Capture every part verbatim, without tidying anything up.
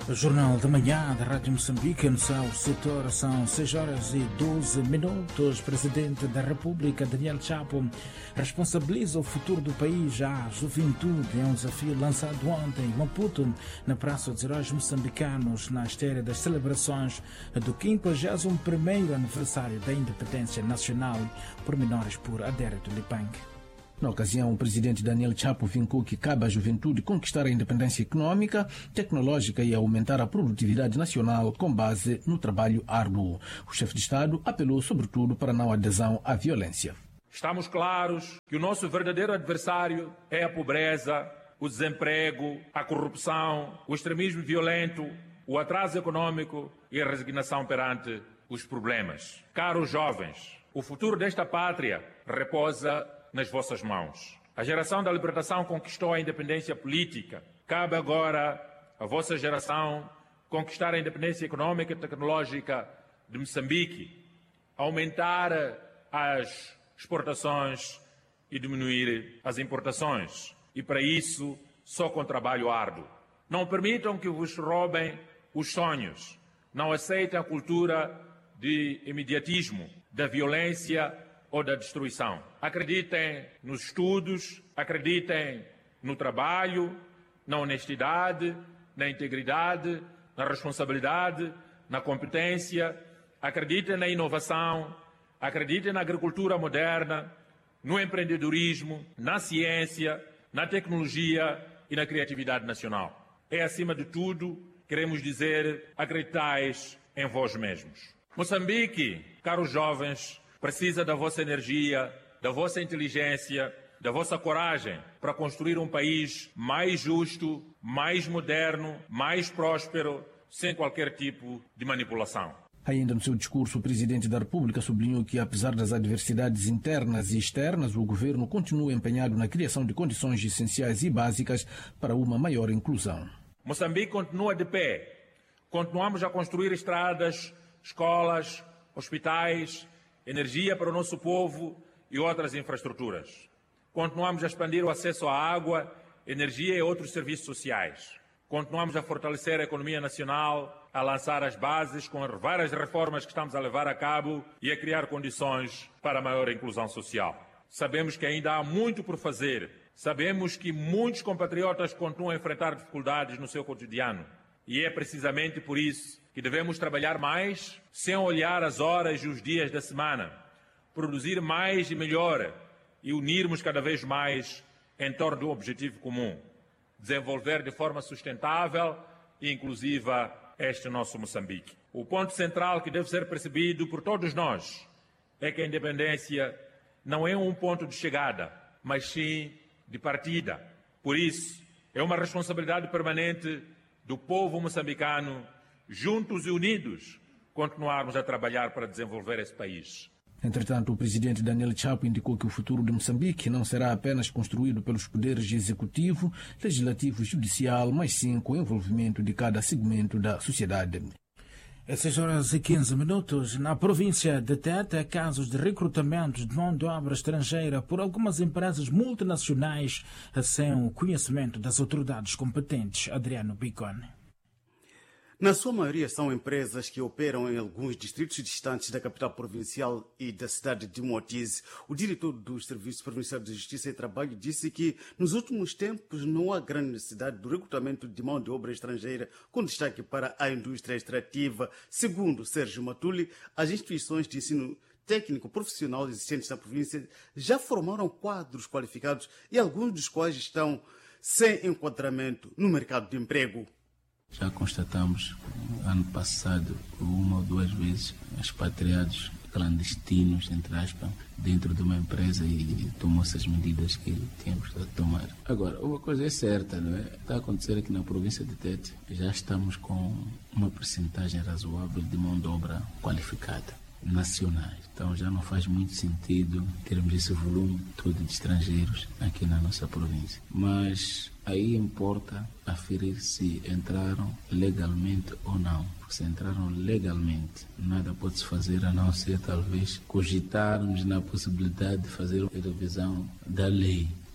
O Jornal da Manhã da Rádio Moçambique, no seu setor, são seis horas e doze minutos. Presidente da República, Daniel Chapo, responsabiliza o futuro do país à juventude. É um desafio lançado ontem em Maputo, na Praça dos Heróis Moçambicanos, na esteira das celebrações do quinquagésimo primeiro aniversário da Independência Nacional. Pormenores por Adérito Lipang. Na ocasião, o presidente Daniel Chapo vincou que cabe à juventude conquistar a independência econômica, tecnológica e aumentar a produtividade nacional com base no trabalho árduo. O chefe de Estado apelou, sobretudo, para não adesão à violência. Estamos claros que o nosso verdadeiro adversário é a pobreza, o desemprego, a corrupção, o extremismo violento, o atraso econômico e a resignação perante os problemas. Caros jovens, o futuro desta pátria repousa nas vossas mãos. A geração da libertação conquistou a independência política. Cabe agora à vossa geração conquistar a independência econômica e tecnológica de Moçambique, aumentar as exportações e diminuir as importações. E para isso, só com trabalho árduo. Não permitam que vos roubem os sonhos. Não aceitem a cultura de imediatismo, da violência ou da destruição. Acreditem nos estudos, acreditem no trabalho, na honestidade, na integridade, na responsabilidade, na competência. Acreditem na inovação, acreditem na agricultura moderna, no empreendedorismo, na ciência, na tecnologia e na criatividade nacional. É, acima de tudo, queremos dizer, acreditais em vós mesmos. Moçambique, caros jovens, precisa da vossa energia, da vossa inteligência, da vossa coragem para construir um país mais justo, mais moderno, mais próspero, sem qualquer tipo de manipulação. Ainda no seu discurso, o Presidente da República sublinhou que, apesar das adversidades internas e externas, o governo continua empenhado na criação de condições essenciais e básicas para uma maior inclusão. Moçambique continua de pé. Continuamos a construir estradas, escolas, hospitais, energia para o nosso povo e outras infraestruturas. Continuamos a expandir o acesso à água, energia e outros serviços sociais. Continuamos a fortalecer a economia nacional, a lançar as bases com as várias reformas que estamos a levar a cabo e a criar condições para a maior inclusão social. Sabemos que ainda há muito por fazer. Sabemos que muitos compatriotas continuam a enfrentar dificuldades no seu cotidiano. E é precisamente por isso que devemos trabalhar mais, sem olhar as horas e os dias da semana, produzir mais e melhor e unirmos cada vez mais em torno de um objetivo comum, desenvolver de forma sustentável e inclusiva este nosso Moçambique. O ponto central que deve ser percebido por todos nós é que a independência não é um ponto de chegada, mas sim de partida. Por isso, é uma responsabilidade permanente do povo moçambicano, juntos e unidos, continuarmos a trabalhar para desenvolver esse país. Entretanto, o presidente Daniel Chapo indicou que o futuro de Moçambique não será apenas construído pelos poderes executivo, legislativo e judicial, mas sim com o envolvimento de cada segmento da sociedade. Às seis horas e quinze minutos, na província de Tete, casos de recrutamento de mão de obra estrangeira por algumas empresas multinacionais sem o conhecimento das autoridades competentes. Adriano Bicone. Na sua maioria são empresas que operam em alguns distritos distantes da capital provincial e da cidade de Moatize. O diretor do Serviço Provincial de Justiça e Trabalho disse que nos últimos tempos não há grande necessidade do recrutamento de mão de obra estrangeira com destaque para a indústria extrativa. Segundo Sérgio Matuli, as instituições de ensino técnico profissional existentes na província já formaram quadros qualificados e alguns dos quais estão sem enquadramento no mercado de emprego. Já constatamos, ano passado, uma ou duas vezes, expatriados clandestinos, entre aspas, dentro de uma empresa e tomou essas medidas que tínhamos de tomar. Agora, uma coisa é certa, não é? Está a acontecer aqui na província de Tete, já estamos com uma percentagem razoável de mão de obra qualificada, nacionais. Então já não faz muito sentido termos esse volume todo de estrangeiros aqui na nossa província. Mas aí importa aferir se entraram legalmente ou não. Porque se entraram legalmente, nada pode-se fazer a não ser talvez cogitarmos na possibilidade de fazer a revisão da lei.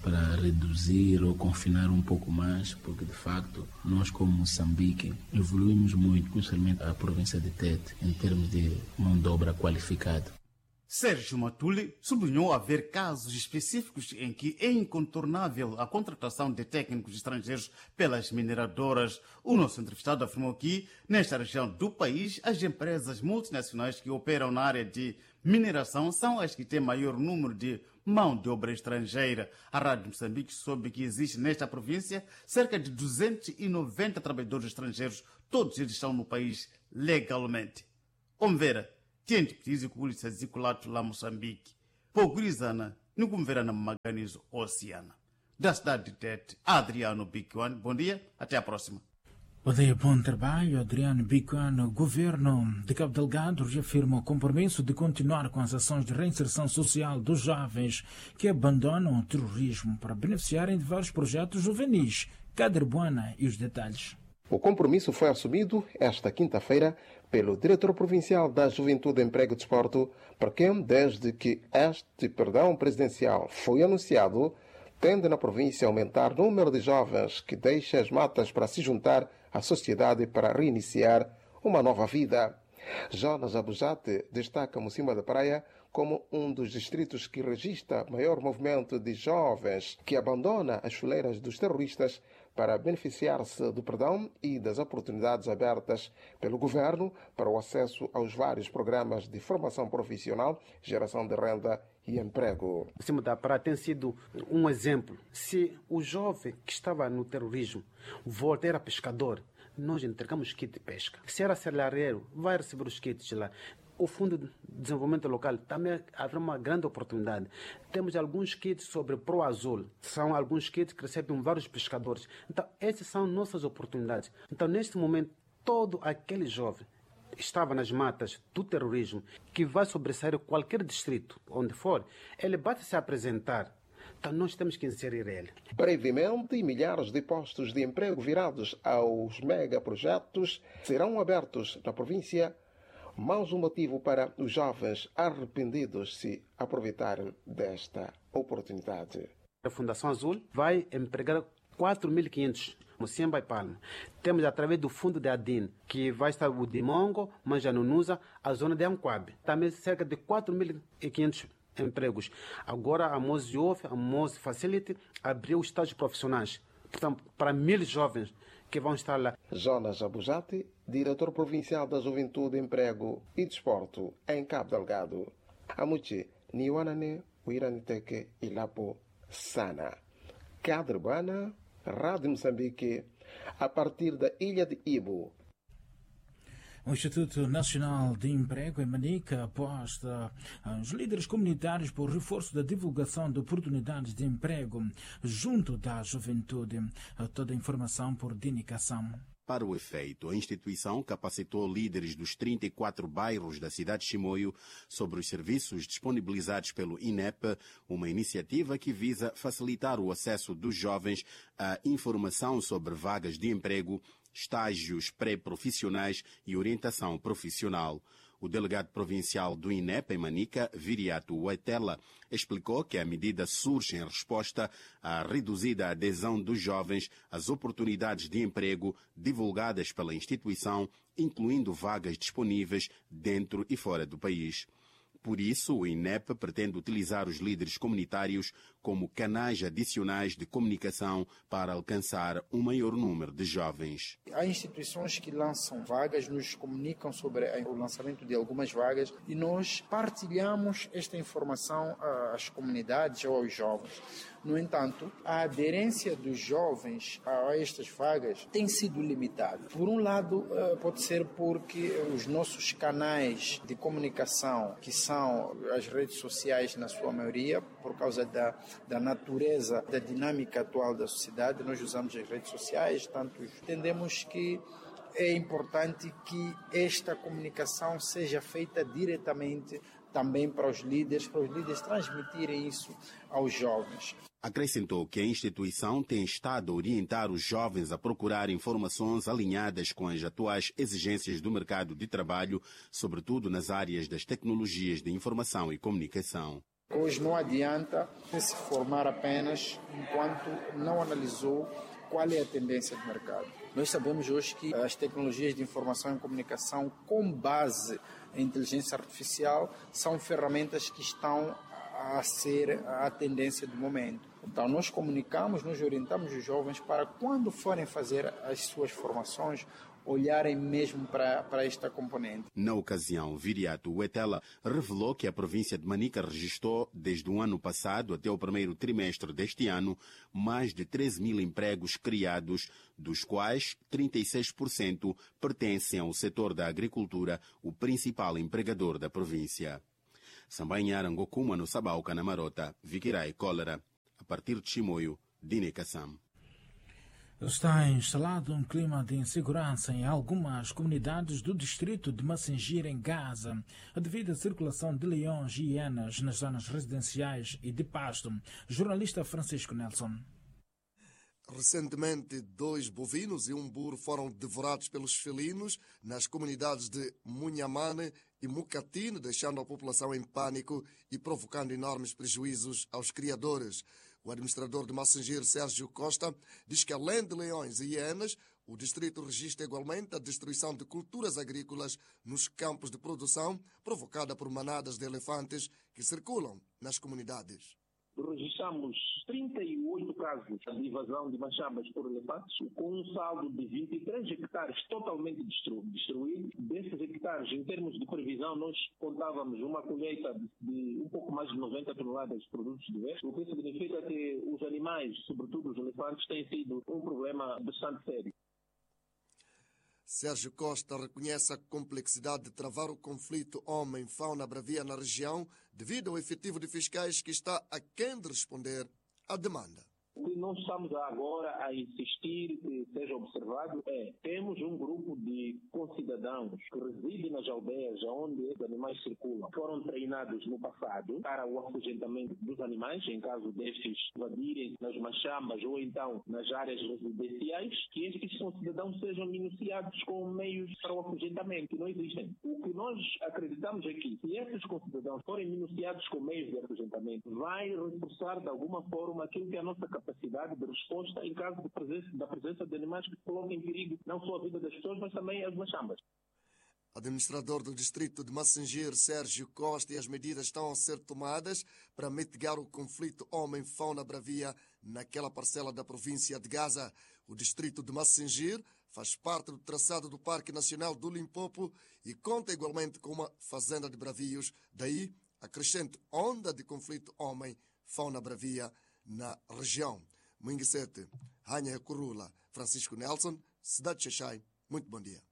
para reduzir ou confinar um pouco mais, porque de facto nós como Moçambique evoluímos muito, principalmente a província de Tete, em termos de mão de obra qualificada. Sérgio Matuli sublinhou haver casos específicos em que é incontornável a contratação de técnicos estrangeiros pelas mineradoras. O nosso entrevistado afirmou que, nesta região do país, as empresas multinacionais que operam na área de mineração são as que têm maior número de mão de obra estrangeira. A Rádio Moçambique soube que existe nesta província cerca de duzentos e noventa trabalhadores estrangeiros. Todos eles estão no país legalmente. Omvera, tente pedir polícia ziculato lá Moçambique. Pogrizana, no governo Maganizo Oceana. Da cidade de Tete, Adriano Bicuan. Bom dia, até a próxima. Bom dia, bom trabalho, Adriano Bicuano. O governo de Cabo Delgado reafirma o compromisso de continuar com as ações de reinserção social dos jovens que abandonam o terrorismo para beneficiarem de vários projetos juvenis. Kader Buana e os detalhes. O compromisso foi assumido esta quinta-feira pelo diretor provincial da Juventude, Emprego e Desporto, para quem, desde que este perdão presidencial foi anunciado, tende na província a aumentar o número de jovens que deixam as matas para se juntar à sociedade para reiniciar uma nova vida. Jonas Abujate destaca Mocimboa da Praia como um dos distritos que registra maior movimento de jovens que abandona as fileiras dos terroristas para beneficiar-se do perdão e das oportunidades abertas pelo governo para o acesso aos vários programas de formação profissional, geração de renda e emprego. Mocimboa da Praia tem sido um exemplo. Se o jovem que estava no terrorismo volta, era pescador, nós entregamos kit de pesca. Se era celeireiro, vai receber os kits lá. O Fundo de Desenvolvimento Local também haverá uma grande oportunidade. Temos alguns kits sobre Pro Azul. São alguns kits que recebem vários pescadores. Então, essas são nossas oportunidades. Então, neste momento, todo aquele jovem estava nas matas do terrorismo, que vai sobressair qualquer distrito, onde for, ele basta se apresentar. Então, nós temos que inserir ele. Brevemente, milhares de postos de emprego virados aos megaprojetos serão abertos na província. Mais um motivo para os jovens arrependidos se aproveitarem desta oportunidade. A Fundação Azul vai empregar quatro mil e quinhentos Mocimboa e Palma. Temos através do fundo de Adin, que vai estar o de Mongo, Manjanunusa, a zona de Anquabe. Também cerca de quatro mil e quinhentos empregos. Agora a Moziof, a Moz Facility, abriu estágios profissionais. Portanto, para mil jovens que vão estar lá. Jonas Abujate, diretor provincial da Juventude, Emprego e Desporto em Cabo Delgado. Amuchi, Niwanane, Uiraniteke e Lapo Sana. Cadrebana, Rádio Moçambique, a partir da ilha de Ibo. O Instituto Nacional de Emprego em Manica aposta os líderes comunitários por reforço da divulgação de oportunidades de emprego junto da juventude. Toda a informação por dedicação. Para o efeito, a instituição capacitou líderes dos trinta e quatro bairros da cidade de Chimoio sobre os serviços disponibilizados pelo I N E P, uma iniciativa que visa facilitar o acesso dos jovens à informação sobre vagas de emprego, estágios pré-profissionais e orientação profissional. O delegado provincial do I N E P em Manica, Viriato Waitela, explicou que a medida surge em resposta à reduzida adesão dos jovens às oportunidades de emprego divulgadas pela instituição, incluindo vagas disponíveis dentro e fora do país. Por isso, o I N E P pretende utilizar os líderes comunitários como canais adicionais de comunicação para alcançar um maior número de jovens. Há instituições que lançam vagas, nos comunicam sobre o lançamento de algumas vagas e nós partilhamos esta informação às comunidades ou aos jovens. No entanto, a aderência dos jovens a estas vagas tem sido limitada. Por um lado, pode ser porque os nossos canais de comunicação, que são as redes sociais na sua maioria, por causa da, da natureza, da dinâmica atual da sociedade, nós usamos as redes sociais, tanto entendemos que é importante que esta comunicação seja feita diretamente também para os líderes, para os líderes transmitirem isso aos jovens. Acrescentou que a instituição tem estado a orientar os jovens a procurar informações alinhadas com as atuais exigências do mercado de trabalho, sobretudo nas áreas das tecnologias de informação e comunicação. Hoje não adianta se formar apenas enquanto não analisou qual é a tendência do mercado. Nós sabemos hoje que as tecnologias de informação e comunicação com base em inteligência artificial são ferramentas que estão a ser a tendência do momento. Então nós comunicamos, nós orientamos os jovens para quando forem fazer as suas formações, olharem mesmo para, para esta componente. Na ocasião, Viriato Wetela revelou que a província de Manica registrou, desde o ano passado até o primeiro trimestre deste ano, mais de treze mil empregos criados, dos quais trinta e seis por cento pertencem ao setor da agricultura, o principal empregador da província. Sambanha Arangokuma no Sabauca, na Marota, Viquirai Cólera, a partir de Chimoio, Dine Kassam. Está instalado um clima de insegurança em algumas comunidades do distrito de Massingir, em Gaza, devido à circulação de leões e hienas nas zonas residenciais e de pasto. Jornalista Francisco Nelson. Recentemente, dois bovinos e um burro foram devorados pelos felinos nas comunidades de Munhamane e Mucatine, deixando a população em pânico e provocando enormes prejuízos aos criadores. O administrador de Massingir, Sérgio Costa, diz que além de leões e hienas, o distrito registra igualmente a destruição de culturas agrícolas nos campos de produção, provocada por manadas de elefantes que circulam nas comunidades. Registramos trinta e oito casos de invasão de machambas por elefantes, com um saldo de vinte e três hectares totalmente destru destruídos. Desses hectares, em termos de previsão, nós contávamos uma colheita de um pouco mais de noventa toneladas de produtos diversos, o que significa que os animais, sobretudo os elefantes, têm sido um problema bastante sério. Sérgio Costa reconhece a complexidade de travar o conflito homem-fauna-bravia na região devido ao efetivo de fiscais que está aquém de responder à demanda. O que nós estamos agora a insistir que seja observado é: temos um grupo de concidadãos que residem nas aldeias onde os animais circulam. Foram treinados no passado para o afugentamento dos animais, em caso destes invadirem nas machambas ou então nas áreas residenciais, que estes concidadãos sejam minuciados com meios para o afugentamento, que não existem. O que nós acreditamos é que, se esses concidadãos forem minuciados com meios de afugentamento, vai reforçar de alguma forma aquilo que é a nossa capacidade capacidade de resposta em caso de presença, da presença de animais que colocam em perigo não só a vida das pessoas, mas também as machambas. Administrador do distrito de Massingir, Sérgio Costa, e as medidas estão a ser tomadas para mitigar o conflito homem-fauna-bravia naquela parcela da província de Gaza. O distrito de Massingir faz parte do traçado do Parque Nacional do Limpopo e conta igualmente com uma fazenda de bravios, daí a crescente onda de conflito homem-fauna-bravia na região. Minguisete, Ranha Corula, Francisco Nelson, Cidade de Xaxai. Muito bom dia.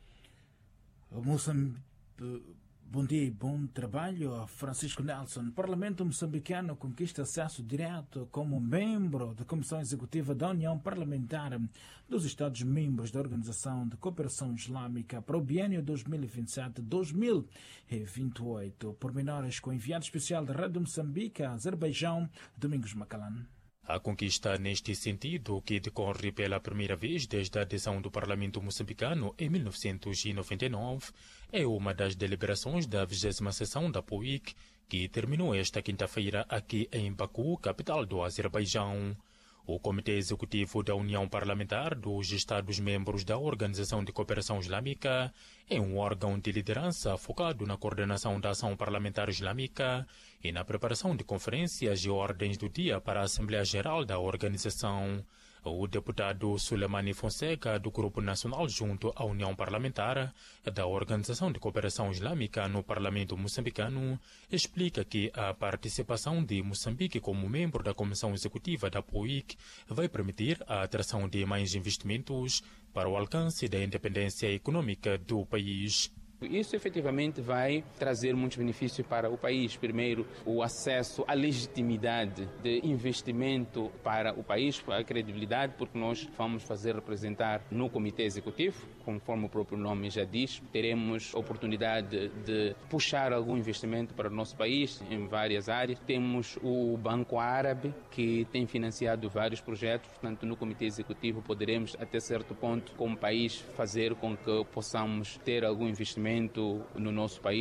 Moçambique, bom dia e bom trabalho. Francisco Nelson. O Parlamento moçambicano conquista acesso direto como membro da Comissão Executiva da União Parlamentar dos Estados-membros da Organização de Cooperação Islâmica para o biênio dois mil e vinte e sete a dois mil e vinte e oito. Pormenores com o enviado especial da Rádio Moçambique, Azerbaijão, Domingos Macalan. A conquista neste sentido, que decorre pela primeira vez desde a adesão do Parlamento moçambicano em mil novecentos e noventa e nove, é uma das deliberações da vigésima sessão da P O I C, que terminou esta quinta-feira aqui em Baku, capital do Azerbaijão. O Comitê Executivo da União Parlamentar dos Estados-membros da Organização de Cooperação Islâmica é um órgão de liderança focado na coordenação da ação parlamentar islâmica e na preparação de conferências e ordens do dia para a Assembleia Geral da organização. O deputado Suleimani Fonseca, do Grupo Nacional junto à União Parlamentar da Organização de Cooperação Islâmica no Parlamento moçambicano, explica que a participação de Moçambique como membro da Comissão Executiva da P O I C vai permitir a atração de mais investimentos para o alcance da independência econômica do país. Isso efetivamente vai trazer muitos benefícios para o país. Primeiro, o acesso à legitimidade de investimento para o país, a credibilidade, porque nós vamos fazer representar no Comitê Executivo, conforme o próprio nome já diz, teremos oportunidade de puxar algum investimento para o nosso país em várias áreas. Temos o Banco Árabe, que tem financiado vários projetos, portanto, no Comitê Executivo poderemos, até certo ponto, como país, fazer com que possamos ter algum investimento no nosso país.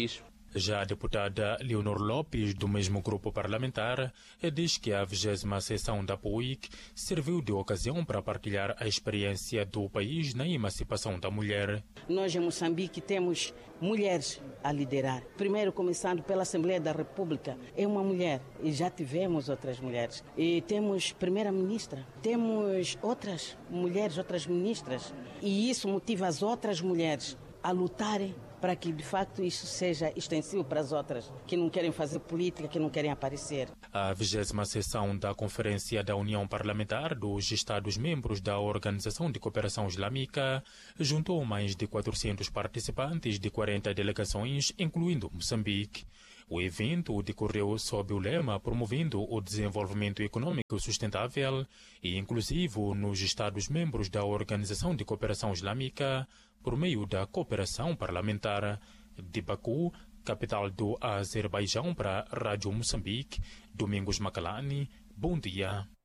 Já a deputada Leonor Lopes, do mesmo grupo parlamentar, diz que a vigésima sessão da P U I C serviu de ocasião para partilhar a experiência do país na emancipação da mulher. Nós em Moçambique temos mulheres a liderar. Primeiro, começando pela Assembleia da República, é uma mulher, e já tivemos outras mulheres. E temos primeira-ministra, temos outras mulheres, outras ministras, e isso motiva as outras mulheres a lutarem para que, de facto, isso seja extensivo para as outras, que não querem fazer política, que não querem aparecer. A vigésima sessão da Conferência da União Parlamentar dos Estados-membros da Organização de Cooperação Islâmica juntou mais de quatrocentos participantes de quarenta delegações, incluindo Moçambique. O evento decorreu sob o lema promovendo o desenvolvimento econômico sustentável e inclusivo nos Estados-membros da Organização de Cooperação Islâmica por meio da cooperação parlamentar. De Baku, capital do Azerbaijão, para a Rádio Moçambique, Domingos Macalani, bom dia.